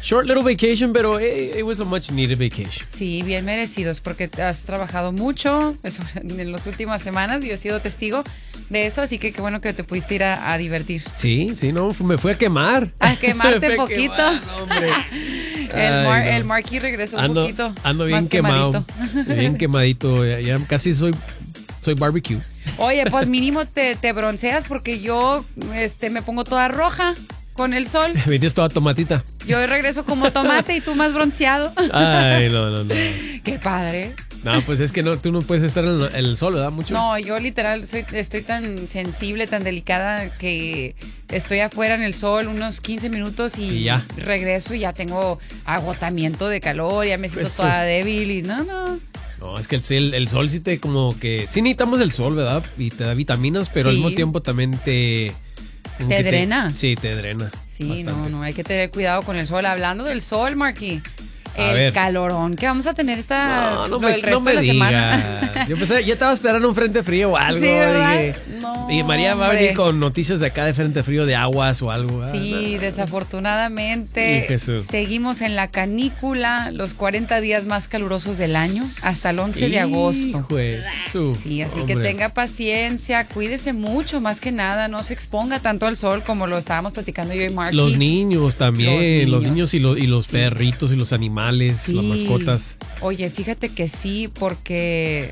Short little vacation, pero it was a much needed vacation. Sí, bien merecidos porque has trabajado mucho en las últimas semanas. Yo he sido testigo de eso, así que qué bueno que te pudiste ir a divertir. Sí, no, me fui a quemar. A quemarte Me fui a poquito. quemar, no, hombre. El Marky regresó un poquito. Ando bien más quemado. Bien quemadito. Ya casi soy barbecue. Oye, pues mínimo te bronceas porque yo me pongo toda roja con el sol. Me metes toda tomatita. Yo regreso como tomate y tú más bronceado. Ay, no. Qué padre. No, pues es que tú no puedes estar en el sol, ¿verdad? Mucho. No, yo literal estoy tan sensible, tan delicada que estoy afuera en el sol unos 15 minutos y ya. Regreso y ya tengo agotamiento de calor, ya me siento Pues, toda débil y no. No, es que el sol sí te como que... Sí necesitamos el sol, ¿verdad? Y te da vitaminas, pero al Sí. mismo tiempo también te drena. Sí, te drena. Sí, bastante. no, hay que tener cuidado con el sol. Hablando del sol, Marky, A el ver. calorón que vamos a tener el No resto me de la digas. semana. Yo pensé, ya estaba esperando un frente frío o algo. Sí, ¿verdad? Dije, No, y María va a hombre. venir con noticias de acá de frente frío de aguas o algo. Sí, No. desafortunadamente Y Jesús. seguimos en la canícula, los 40 días más calurosos del año, hasta el 11 de agosto. Hijo de su- Sí, así hombre. que tenga paciencia, cuídese mucho, más que nada, no se exponga tanto al sol como lo estábamos platicando yo y Marky. Los niños también, los niños y los Sí. perritos y los animales, Sí. las mascotas. Oye, fíjate que sí, porque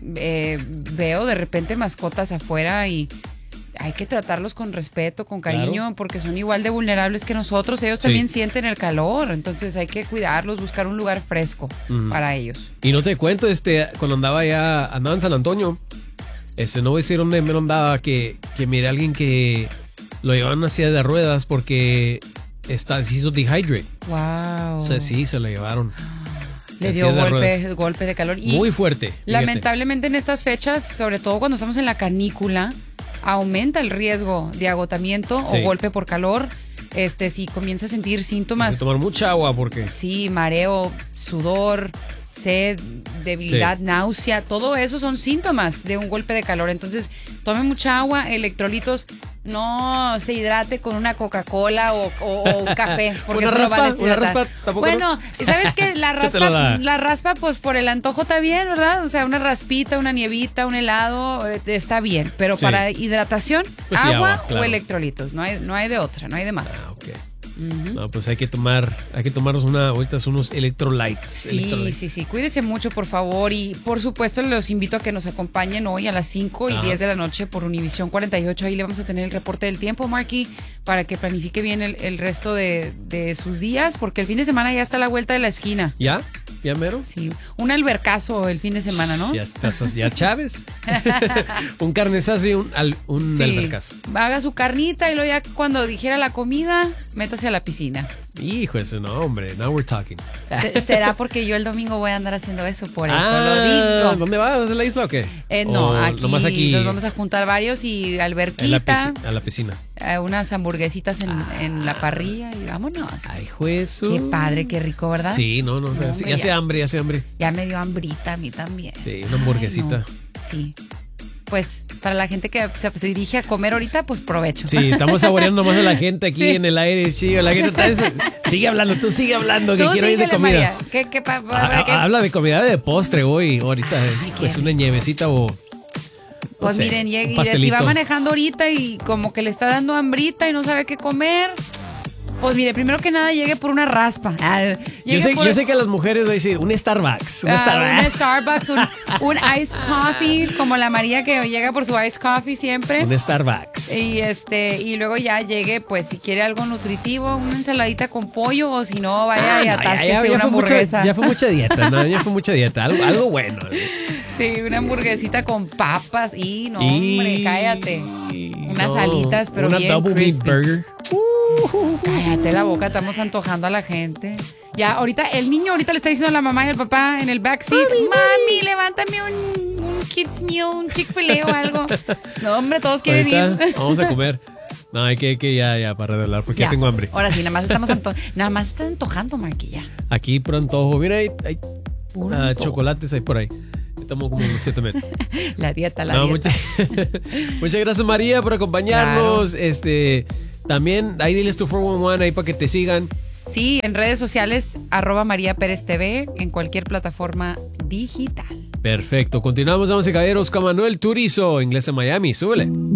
veo de repente mascotas afuera y hay que tratarlos con respeto, con cariño, Claro. porque son igual de vulnerables que nosotros. Ellos Sí. también sienten el calor, entonces hay que cuidarlos, buscar un lugar fresco para ellos. Y no te cuento, cuando andaba en San Antonio, no voy a decir dónde me andaba, que miré a alguien que lo llevaban en una silla de ruedas porque se hizo dehydrate. Wow. O sea, sí, se lo llevaron. Le en dio silla de ruedas. golpe de calor. Y Muy fuerte. fíjate. lamentablemente en estas fechas, sobre todo cuando estamos en la canícula, aumenta el riesgo de agotamiento Sí. o golpe por calor. Si comienza a sentir Hay síntomas, que tomar mucha agua porque... sí, mareo, sudor, sed, debilidad, Sí. náusea, todo eso son síntomas de un golpe de calor. Entonces, tome mucha agua, electrolitos, no se hidrate con una Coca-Cola o un café, porque Una eso lo va a raspa, una deshidratar. raspa, tampoco. Bueno, ¿y sabes qué? Échatela. La raspa, pues por el antojo está bien, ¿verdad? O sea, una raspita, una nievita, un helado, está bien. Pero Sí. para hidratación, Pues sí, agua, agua, claro. o electrolitos. No hay de otra, no hay de más. Ah, ok. No, pues hay que tomarnos ahorita unos electrolytes. Sí. Cuídese mucho, por favor. Y por supuesto, los invito a que nos acompañen hoy a las 5 y Ajá. 10 de la noche por Univisión 48. Ahí le vamos a tener el reporte del tiempo, Marky, para que planifique bien el resto de sus días, porque el fin de semana ya está a la vuelta de la esquina. ¿Ya? ¿Ya mero? Sí, un albercazo el fin de semana, ¿no? Ya estás, ya Chávez. Un carnezazo y un Sí. albercazo. Haga su carnita y luego ya cuando dijera la comida, métase a la piscina. Hijo, eso no, hombre. Now we're talking. Será porque yo el domingo voy a andar haciendo eso, por eso lo digo. ¿Dónde vas? ¿A la isla o qué? No, ¿O aquí, nomás aquí nos vamos a juntar varios y a alberquita, la piscina. unas hamburguesitas en la parrilla y vámonos. Ay, Jesús. Qué padre, qué rico, ¿verdad? Sí, no, hombre, ya hace hambre, ya hace hambre. Ya me dio hambrita a mí también. Sí, una hamburguesita. Ay, no. Sí. Pues para la gente que se dirige a comer ahorita, pues provecho. Sí, estamos saboreando nomás a la gente aquí Sí. en el aire, chido. La gente está... Sigue hablando, tú sigue hablando, que Tú quiero ir de síguele, comida. María. ¿Qué? Habla de comida, de postre hoy, ahorita. Pues una nievecita o... no Pues sé, miren, un llegue y si pastelito. va manejando ahorita y como que le está dando hambrita y no sabe qué comer, pues mire, primero que nada llegue por una raspa. Yo sé que a las mujeres va a decir un Starbucks. Un un Starbucks. Starbucks, un iced coffee, como la María que llega por su iced coffee siempre. Un Starbucks. Y luego ya llegue, pues si quiere algo nutritivo, una ensaladita con pollo, o si no, vaya y No, atásquese una fue hamburguesa. ya fue mucha dieta, ¿no? Ya fue mucha dieta. Algo bueno. Sí, una hamburguesita con papas y no, Y- hombre, cállate. Unas no, alitas, pero una bien double crispy. meat burger. Cállate la boca, estamos antojando a la gente. Ya, ahorita, el niño ahorita le está diciendo a la mamá y al papá en el backseat, mami, levántame un kids meal, un Chick-fil-A o algo. No, hombre, todos quieren Ahorita ir. vamos a comer. No, hay que ya para revelar porque ya tengo hambre. Ahora sí, nada más nada más está antojando, Marquilla. Aquí por antojo. Mira, hay Puro antojo. chocolates ahí por ahí. Estamos como unos 7 metros. La dieta. No, muchas gracias, María, por acompañarnos. También ahí diles tu 411 ahí para que te sigan. Sí, en redes sociales, @María Pérez TV, en cualquier plataforma digital. Perfecto. Continuamos, damas y caballeros, con Manuel Turizo, Inglés en Miami. Súbele.